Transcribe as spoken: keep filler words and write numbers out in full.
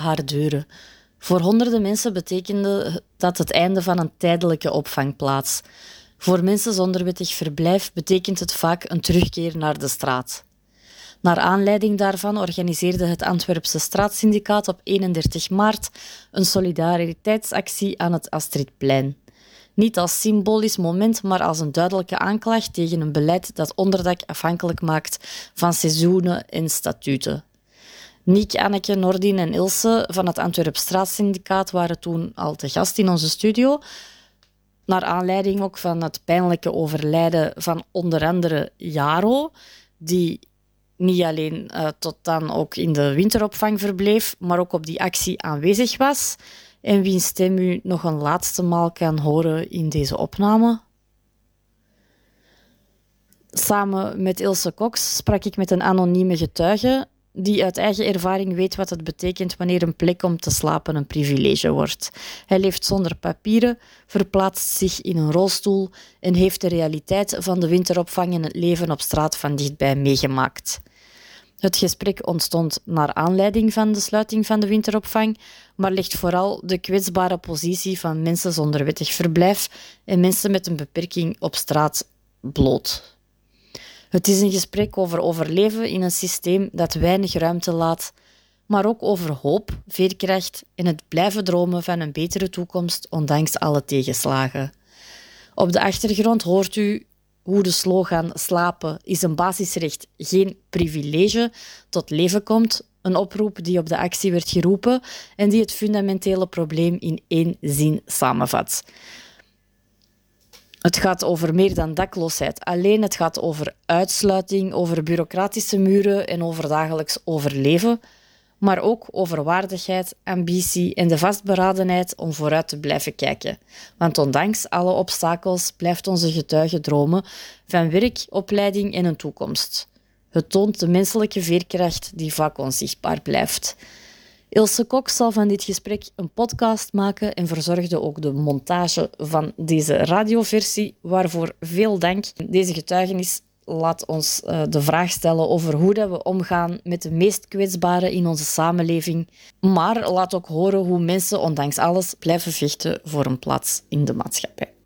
haar deuren. Voor honderden mensen betekende dat het einde van een tijdelijke opvangplaats. Voor mensen zonder wettig verblijf betekent het vaak een terugkeer naar de straat. Naar aanleiding daarvan organiseerde het Antwerpse Straatsyndicaat op eenendertig maart een solidariteitsactie aan het Astridplein. Niet als symbolisch moment, maar als een duidelijke aanklacht tegen een beleid dat onderdak afhankelijk maakt van seizoenen en statuten. Niek, Anneke, Nordin en Ilse van het Antwerp Straatsyndicaat waren toen al te gast in onze studio. Naar aanleiding ook van het pijnlijke overlijden van onder andere Jaro, die niet alleen uh, tot dan ook in de winteropvang verbleef, maar ook op die actie aanwezig was en wiens stem u nog een laatste maal kan horen in deze opname. Samen met Ilse Cox sprak ik met een anonieme getuige die uit eigen ervaring weet wat het betekent wanneer een plek om te slapen een privilege wordt. Hij leeft zonder papieren, verplaatst zich in een rolstoel en heeft de realiteit van de winteropvang en het leven op straat van dichtbij meegemaakt. Het gesprek ontstond naar aanleiding van de sluiting van de winteropvang, maar legt vooral de kwetsbare positie van mensen zonder wettig verblijf en mensen met een beperking op straat bloot. Het is een gesprek over overleven in een systeem dat weinig ruimte laat, maar ook over hoop, veerkracht en het blijven dromen van een betere toekomst ondanks alle tegenslagen. Op de achtergrond hoort u hoe de slogan "slapen is een basisrecht, geen privilege" tot leven komt, een oproep die op de actie werd geroepen en die het fundamentele probleem in één zin samenvat. Het gaat over meer dan dakloosheid. Alleen het gaat over uitsluiting, over bureaucratische muren en over dagelijks overleven, maar ook over waardigheid, ambitie en de vastberadenheid om vooruit te blijven kijken. Want ondanks alle obstakels blijft onze getuige dromen van werk, opleiding en een toekomst. Het toont de menselijke veerkracht die vaak onzichtbaar blijft. Ilse Cox zal van dit gesprek een podcast maken en verzorgde ook de montage van deze radioversie, waarvoor veel dank. Deze getuigenis laat ons uh, de vraag stellen over hoe dat we omgaan met de meest kwetsbaren in onze samenleving, maar laat ook horen hoe mensen ondanks alles blijven vechten voor een plaats in de maatschappij.